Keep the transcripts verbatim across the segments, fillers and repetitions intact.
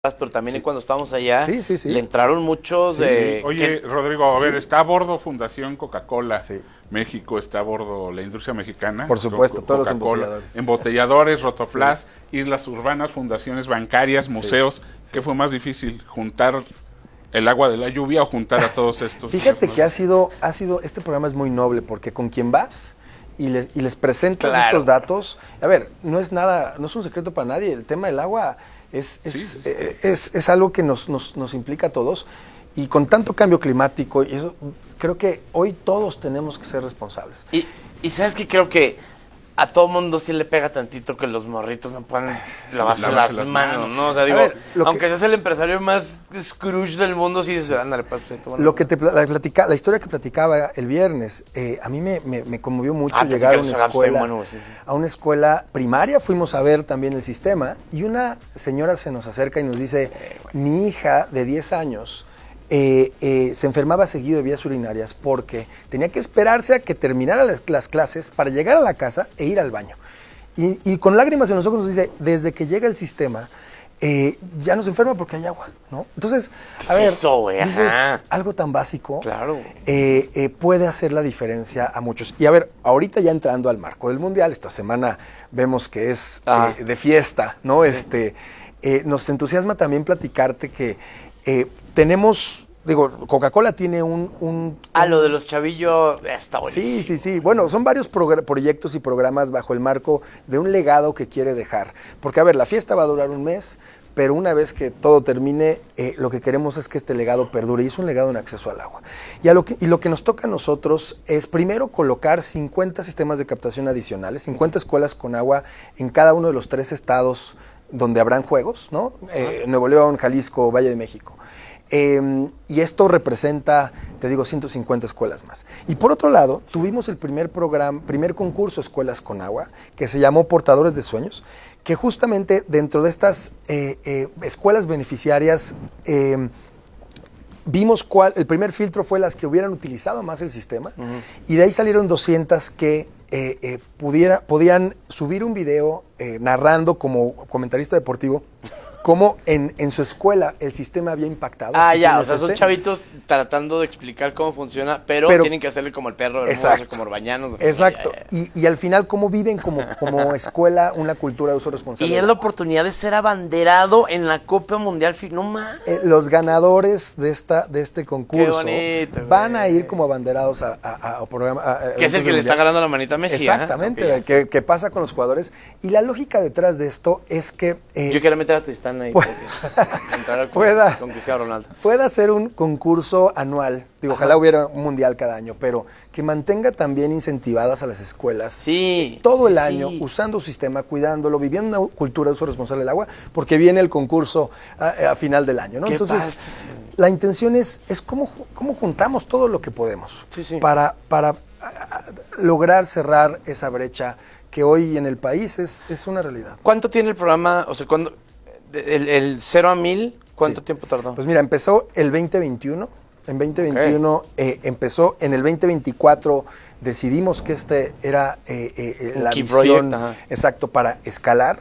pero también sí. Cuando estábamos allá, sí, sí, sí. le entraron muchos sí, de... Sí. Oye, ¿Qué? Rodrigo, a ver, sí. está a bordo Fundación Coca-Cola sí. México, está a bordo la industria mexicana. Por supuesto, Co- todos los embotelladores. Embotelladores, Rotoplas, sí. Islas urbanas, fundaciones bancarias, museos. Sí. ¿Qué fue más difícil, juntar el agua de la lluvia o juntar a todos estos? Fíjate que ha sido, ha sido, este programa es muy noble porque con quien vas y les, y les presentas claro. estos datos, a ver, no es nada, no es un secreto para nadie, el tema del agua es, es, sí, sí, sí. es, es algo que nos, nos, nos implica a todos y con tanto cambio climático, y eso, creo que hoy todos tenemos que ser responsables. Y, y sabes que creo que a todo mundo sí le pega tantito que los morritos no puedan sí, lavarse las, las manos, manos, ¿no? O sea, digo, ver, aunque que, seas el empresario más Scrooge del mundo, sí dices, ándale, pues, lo que te la, platica, la historia que platicaba el viernes, eh, a mí me, me, me conmovió mucho ah, llegar a una escuela, bueno, sí, sí. a una escuela primaria, fuimos a ver también el sistema, y una señora se nos acerca y nos dice, eh, bueno. mi hija de diez años, Eh, eh, se enfermaba seguido de vías urinarias porque tenía que esperarse a que terminara las, las clases para llegar a la casa e ir al baño. Y, y con lágrimas en los ojos nos dice, desde que llega el sistema, eh, ya no se enferma porque hay agua, ¿no? Entonces, a ver, eso, güey? dices, algo tan básico claro. eh, eh, puede hacer la diferencia a muchos. Y a ver, ahorita ya entrando al marco del Mundial, esta semana vemos que es ah. eh, de fiesta, ¿no? Sí. Este, eh, nos entusiasma también platicarte que Eh, tenemos, digo, Coca-Cola tiene un, un... Ah, lo de los chavillos está buenísimo. Sí, sí, sí. Bueno, son varios proyectos y programas bajo el marco de un legado que quiere dejar. Porque, a ver, la fiesta va a durar un mes, pero una vez que todo termine, eh, lo que queremos es que este legado perdure, y es un legado en acceso al agua. Y, a lo que, y lo que nos toca a nosotros es primero colocar cincuenta sistemas de captación adicionales, cincuenta escuelas con agua en cada uno de los tres estados donde habrán juegos, ¿no? Eh, Nuevo León, Jalisco, Valle de México. Eh, y esto representa, te digo, ciento cincuenta escuelas más. Y por otro lado, tuvimos el primer programa, primer concurso Escuelas con Agua, que se llamó Portadores de Sueños, que justamente dentro de estas eh, eh, escuelas beneficiarias eh, vimos cuál, el primer filtro fue las que hubieran utilizado más el sistema, uh-huh. y de ahí salieron doscientas que eh, eh, pudiera, podían subir un video eh, narrando como comentarista deportivo cómo en, en su escuela el sistema había impactado. Ah, ya, o sea, este? son chavitos tratando de explicar cómo funciona, pero, pero tienen que hacerle como el perro, exacto, como Orbañanos. Exacto, ya, ya, ya. Y, y al final cómo viven como, como escuela una cultura de uso responsable. Y es la oportunidad de ser abanderado en la Copa Mundial, no más. Eh, los ganadores de esta de este concurso bonito, van a ir como abanderados a, a, a, a programa. A, a que es el que le está ganando la manita a Messi. Exactamente, ¿eh? Okay, que, que pasa con los jugadores. Y la lógica detrás de esto es que... Eh, Yo quiero meter a Tristán ahí. Pueda, entrar con, pueda, con Cristiano Ronaldo. Pueda ser un concurso anual, digo, Ajá. ojalá hubiera un mundial cada año, pero que mantenga también incentivadas a las escuelas sí, todo el sí. año, usando su sistema, cuidándolo, viviendo una cultura de uso responsable del agua, porque viene el concurso a, a final del año, ¿no? Entonces, pasa? la intención es, es cómo, cómo juntamos todo lo que podemos sí, sí. para, para a, a, lograr cerrar esa brecha que hoy en el país es, es una realidad. ¿Cuánto tiene el programa? O sea, ¿cuándo, el, el cero a mil, ¿cuánto sí. tiempo tardó? Pues mira, empezó el veinte veintiuno. En veinte veintiuno okay. eh, empezó, en el veinte veinticuatro decidimos que este era eh, eh, la visión exacto para escalar.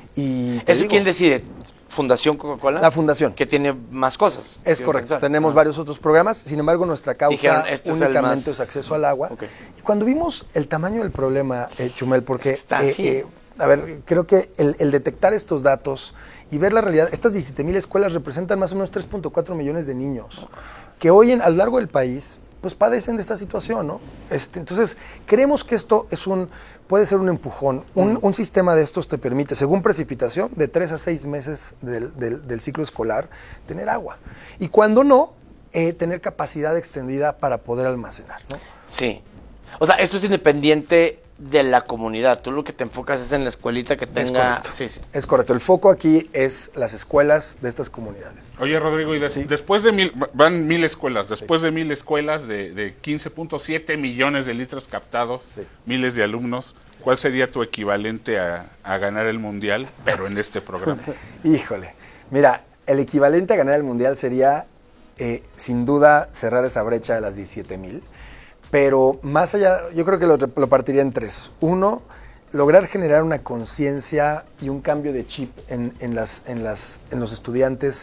Y ¿Eso digo, quién decide? ¿Fundación Coca-Cola? La fundación. Que tiene más cosas. Es correcto, tenemos ah. varios otros programas, sin embargo nuestra causa Dijeron, este únicamente es, es acceso al agua. Okay. Y cuando vimos el tamaño del problema, eh, Chumel, porque, es está, eh, sí. eh, a ver, creo que el, el detectar estos datos y ver la realidad, estas diecisiete mil escuelas representan más o menos tres punto cuatro millones de niños que hoy en, a lo largo del país pues padecen de esta situación, ¿no? Este, entonces, creemos que esto es un, puede ser un empujón. Un, un sistema de estos te permite, según precipitación, de tres a seis meses del, del, del ciclo escolar, tener agua. Y cuando no, eh, tener capacidad extendida para poder almacenar, ¿no? Sí. O sea, esto es independiente de la comunidad. Tú lo que te enfocas es en la escuelita que tenga... Es sí, sí. Es correcto. El foco aquí es las escuelas de estas comunidades. Oye, Rodrigo, y de, sí. después de mil, van mil escuelas, después sí. de mil escuelas de, de quince punto siete millones de litros captados, sí. miles de alumnos, ¿cuál sería tu equivalente a, a ganar el Mundial, pero en este programa? Híjole, mira, el equivalente a ganar el Mundial sería, eh, sin duda, cerrar esa brecha de las diecisiete mil. Pero más allá, yo creo que lo, lo partiría en tres. Uno, lograr generar una conciencia y un cambio de chip en, en, las, en, las, en los estudiantes